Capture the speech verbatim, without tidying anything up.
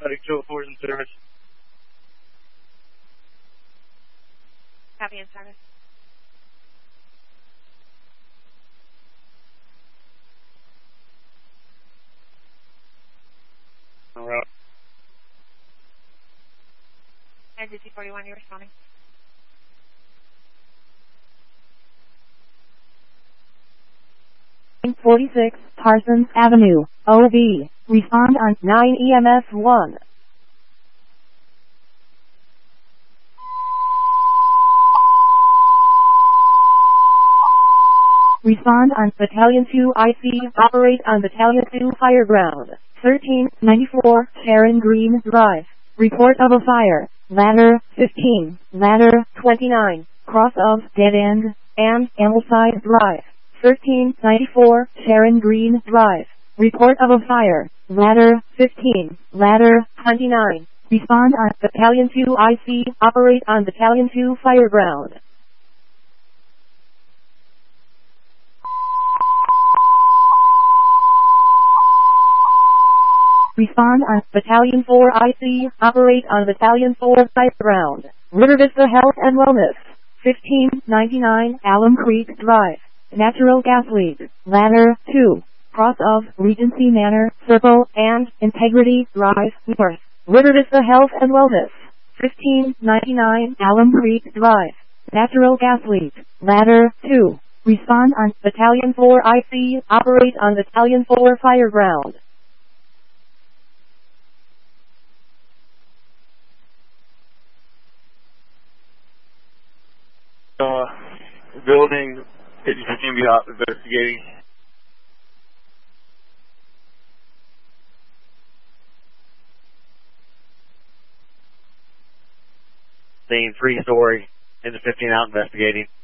Medic two oh four is in service. Copy in service. All right. N G C forty-one, you're responding. forty-six, Parsons Avenue, O B. Respond on nine E M S one. Respond on Battalion two I C. Operate on Battalion two Fire Ground. thirteen ninety-four, Sharon Green Drive. Report of a fire. Ladder fifteen, Ladder twenty-nine, cross of Dead End, and Ambleside Drive. thirteen ninety-four, Sharon Green Drive. Report of a fire. Ladder fifteen, Ladder twenty-nine. Respond on Battalion two I C. Operate on Battalion two Fire Ground. Respond on Battalion four I C. Operate on Battalion four Fire Ground. River Vista Health and Wellness. fifteen ninety-nine Alum Creek Drive. Natural gas leak. Ladder two. Cross of Regency Manor, Circle, and Integrity Drive North. River Vista Health and Wellness. fifteen ninety-nine Alum Creek Drive. Natural gas leak. Ladder two. Respond on Battalion four I C. Operate on Battalion four Fire Ground. Uh, building fifty-fifteen be out investigating. Seeing three story in the fifteen out investigating.